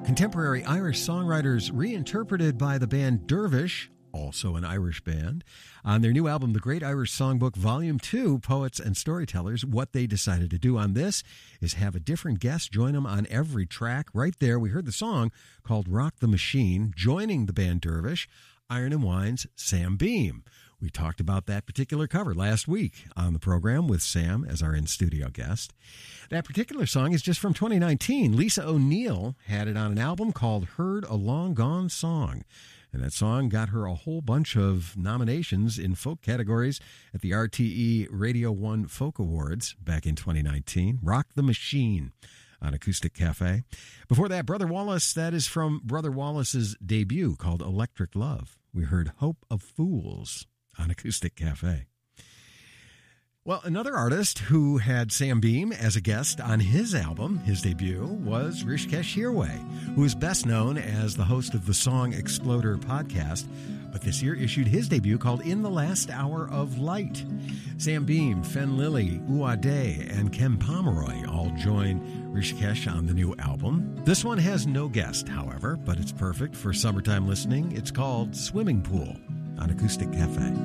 Contemporary Irish songwriters reinterpreted by the band Dervish, also an Irish band, on their new album, The Great Irish Songbook, Volume 2, Poets and Storytellers. What they decided to do on this is have a different guest join them on every track. Right there, we heard the song called Rock the Machine, joining the band Dervish, Iron and Wine's Sam Beam. We talked about that particular cover last week on the program with Sam as our in-studio guest. That particular song is just from 2019. Lisa O'Neill had it on an album called Heard a Long Gone Song. And that song got her a whole bunch of nominations in folk categories at the RTE Radio 1 Folk Awards back in 2019. Rock the Machine on Acoustic Cafe. Before that, Brother Wallace, that is from Brother Wallace's debut called Electric Love. We heard Hope of Fools on Acoustic Cafe. Well, another artist who had Sam Beam as a guest on his album, his debut, was Rishikesh Hirway, who is best known as the host of the Song Exploder podcast, but this year issued his debut called In the Last Hour of Light. Sam Beam, Fen Lilly, Uade, and Ken Pomeroy all join Rishikesh on the new album. This one has no guest, however, but it's perfect for summertime listening. It's called Swimming Pool on Acoustic Cafe.